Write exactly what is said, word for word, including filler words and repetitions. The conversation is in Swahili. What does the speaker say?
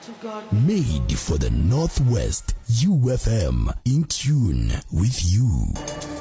Made for the Northwest, U F M, in tune with you.